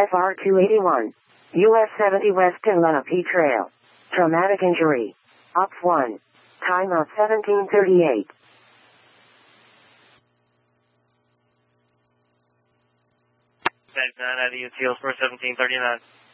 FR 281. US 70 Weston Lenape Trail. Traumatic injury. Op 1. Time of 1738. Back 9 out of UTL for 1739.